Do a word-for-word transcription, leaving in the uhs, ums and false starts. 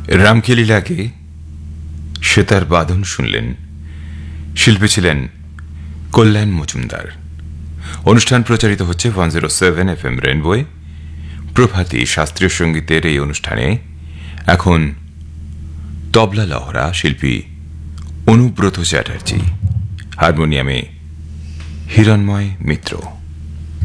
রামকেলিলাকে সেতার বাদন শুনলেন। শিল্পী ছিলেন কল্যাণ মজুমদার। অনুষ্ঠান প্রচারিত হচ্ছে one zero seven F M রেনবোয়। প্রভাতী শাস্ত্রীয় সঙ্গীতের এই অনুষ্ঠানে এখন তবলা লহরা শিল্পী অনুব্রত চ্যাটার্জি, হারমোনিয়ামে হিরণময় মিত্র।